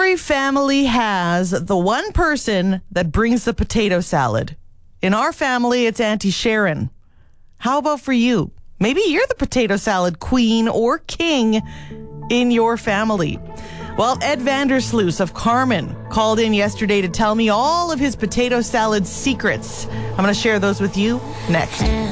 Every family has the one person that brings the potato salad. In our family, it's Auntie Sharon. How about for you? Maybe you're the potato salad queen or king in your family. Well, Ed Vandersloot of Carmen called in yesterday to tell me all of his potato salad secrets. I'm going to share those with you next.